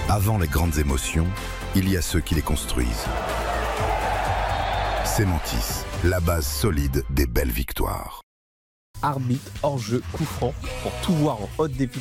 Avant les grandes émotions, il y a ceux qui les construisent. Cementis, la base solide des belles victoires. Arbitre, hors-jeu, coup franc, pour tout voir en haute définition.